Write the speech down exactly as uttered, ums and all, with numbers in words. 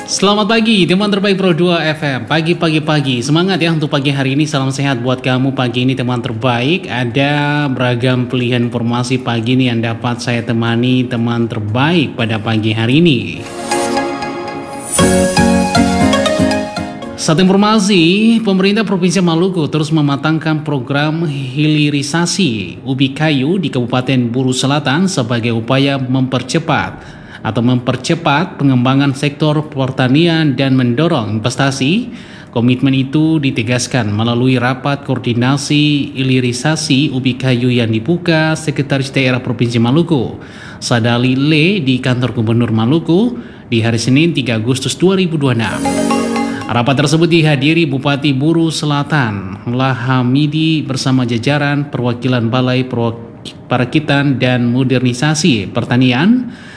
Selamat pagi teman terbaik Pro dua F M. Pagi-pagi-pagi semangat ya untuk pagi hari ini. Salam sehat buat kamu pagi ini teman terbaik. Ada beragam pilihan informasi pagi ini yang dapat saya temani teman terbaik pada pagi hari ini. Satu informasi, pemerintah Provinsi Maluku terus mematangkan program hilirisasi ubi kayu di Kabupaten Buru Selatan sebagai upaya mempercepat atau mempercepat pengembangan sektor pertanian dan mendorong investasi. Komitmen itu ditegaskan melalui rapat koordinasi hilirisasi ubi kayu yang dibuka Sekretaris Daerah Provinsi Maluku, Sadali Le, di kantor Gubernur Maluku di hari Senin tiga Agustus dua ribu dua puluh enam. Rapat tersebut dihadiri Bupati Buru Selatan Lahamidi bersama jajaran perwakilan Balai Perakitan dan Modernisasi Pertanian,